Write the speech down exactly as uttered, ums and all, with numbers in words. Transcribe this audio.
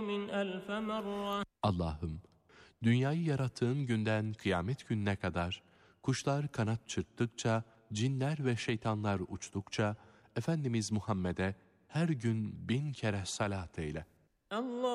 يوم ألف مرة. Allah'ım, dünyayı yarattığın günden kıyamet gününe kadar, kuşlar kanat çırptıkça, cinler ve şeytanlar uçtukça, Efendimiz Muhammed'e her gün bin kere salat eyle. Allah